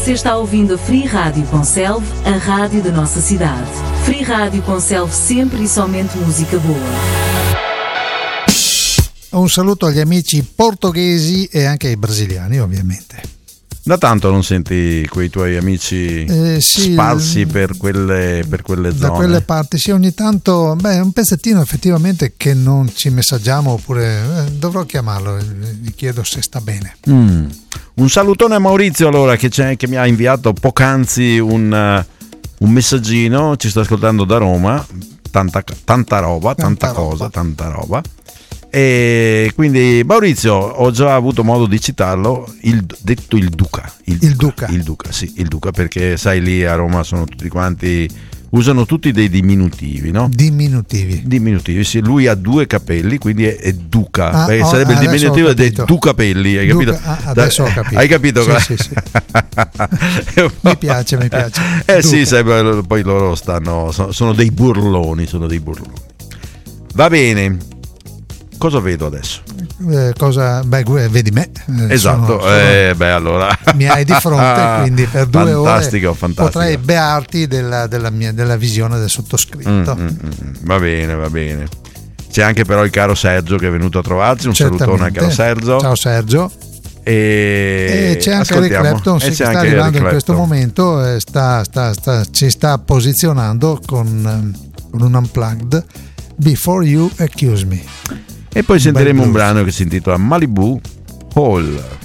Você está ouvindo a Free Rádio Conselve, a rádio da nossa cidade. Free Rádio Conselve, sempre e somente música boa. Un saluto agli amici portoghesi e anche ai brasiliani, ovviamente. Da tanto non senti quei tuoi amici sì, sparsi per quelle zone? Da quelle parti, sì, ogni tanto, un pezzettino effettivamente che non ci messaggiamo, oppure dovrò chiamarlo, gli chiedo se sta bene. Un salutone a Maurizio allora che mi ha inviato poc'anzi un messaggino, ci sta ascoltando da Roma, tanta roba. E quindi Maurizio, ho già avuto modo di citarlo, il Duca, il Duca, perché sai lì a Roma sono tutti quanti, usano tutti dei diminutivi, no? Diminutivi, sì, lui ha 2 capelli, quindi è Duca, sarebbe il diminutivo dei Ducapelli, hai capito? Adesso ho capito. Hai capito? Sì. mi piace. Sì, sai, poi loro sono dei burloni, Va bene. Cosa vedo adesso? Vedi me. Esatto, allora mi hai di fronte, quindi per 2 ore potrei bearti della visione del sottoscritto. Va bene. C'è anche però il caro Sergio che è venuto a trovarci, un salutone al caro Sergio. Ciao Sergio. E c'è anche Eric Clapton, che sta arrivando in questo momento, ci sta posizionando con un unplugged, Before You Accuse Me. E poi sentiremo un brano che si intitola Malibu Hall.